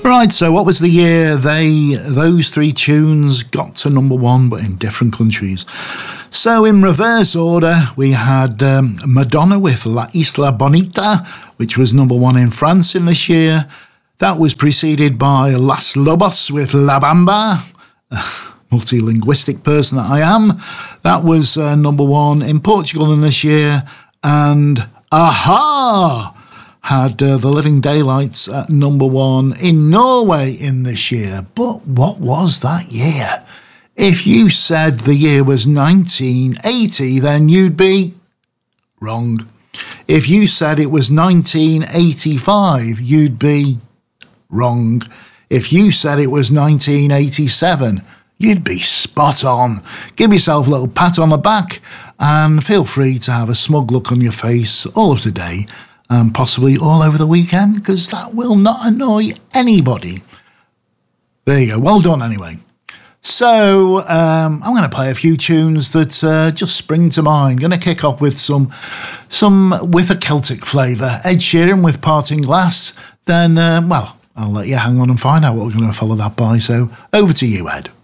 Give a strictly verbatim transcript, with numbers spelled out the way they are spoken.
Right, so what was the year they those three tunes got to number one, but in different countries? So in reverse order, we had um, Madonna with La Isla Bonita, which was number one in France in this year. That was preceded by Las Lobos with La Bamba, multilinguistic person that I am. That was uh, number one in Portugal in this year. And Aha had uh, The Living Daylights at number one in Norway in this year. But what was that year? If you said the year was nineteen eighty, then you'd be wrong. If you said it was nineteen eighty-five, you'd be wrong. If you said it was nineteen eighty-seven, you'd be spot on. Give yourself a little pat on the back and feel free to have a smug look on your face all of today and possibly all over the weekend, because that will not annoy anybody. There you go. Well done anyway. So um, I'm going to play a few tunes that uh, just spring to mind. Going to kick off with some, some with a Celtic flavour. Ed Sheeran with Parting Glass. Then, uh, well, I'll let you hang on and find out what we're going to follow that by. So over to you, Ed.